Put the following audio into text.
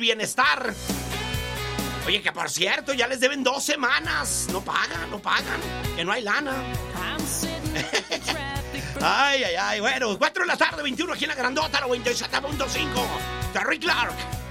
bienestar. Oye, que por cierto, ya les deben 2 semanas. No pagan, que no hay lana. Ay, bueno, 4 de la tarde, 21 aquí en la grandota, la 97.5. Terry Clark.